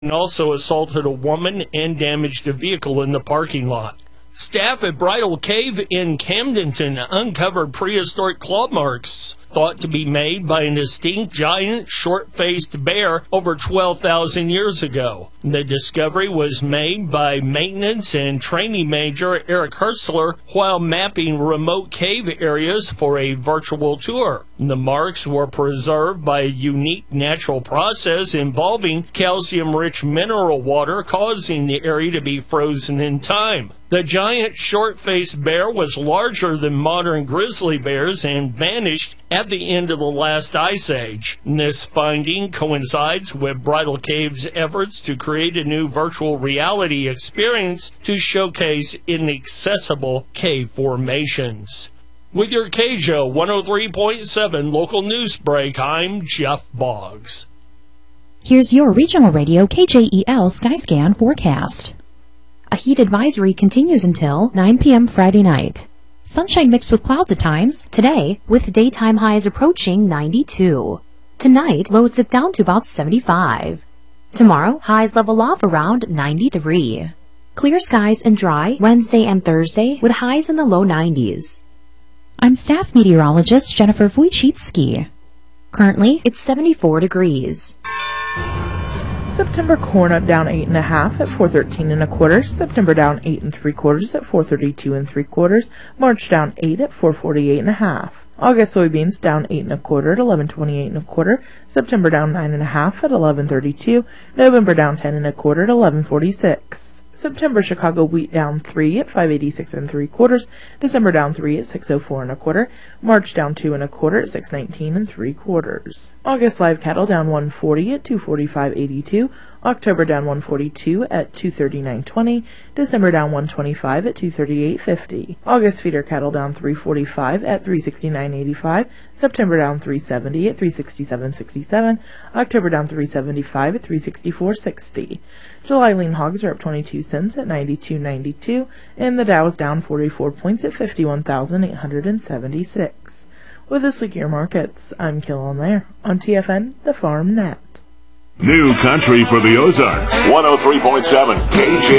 and also assaulted a woman and damaged a vehicle in the parking lot. Staff at Bridal Cave in Camdenton uncovered prehistoric claw marks thought to be made by an extinct giant short-faced bear over 12,000 years ago. The discovery was made by maintenance and training major Eric Hertzler while mapping remote cave areas for a virtual tour. The marks were preserved by a unique natural process involving calcium-rich mineral water, causing the area to be frozen in time. The giant short-faced bear was larger than modern grizzly bears and vanished at the end of the last ice age. This finding coincides with Bridal Cave's efforts to create a new virtual reality experience to showcase inaccessible cave formations. With your KJO 103.7 local news break, I'm Jeff Boggs. Here's your regional radio KJEL Skyscan forecast. A heat advisory continues until 9 p.m. Friday night. Sunshine mixed with clouds at times today, with daytime highs approaching 92. Tonight, lows dip down to about 75. Tomorrow, highs level off around 93. Clear skies and dry Wednesday and Thursday with highs in the low 90s. I'm staff meteorologist Jennifer Wojcicki. Currently, it's 74 degrees. September corn up down 8.5 at 413 1/4. September down 8 3/4 at 432 3/4. March down 8 at 448 1/2. August soybeans down 8 1/4 at 1128 1/4. September down 9.5 at 1132. November down 10 1/4 at 1146. September Chicago wheat down 3 at 586 3/4. December down 3 at 604 1/4. March down 2 1/4 at 619 3/4. August live cattle down 140 at 245.82. October down 142 at 239.20. December down 125 at 238.50. August feeder cattle down 345 at 369.85. September down 370 at 367.67. October down 375 at 364.60. July lean hogs are up 22 cents at 92.92, and the Dow is down 44 points at 51,876. With this week, your markets, I'm Kill there on TFN, the Farm Net. New country for the Ozarks. 103.7 KJ.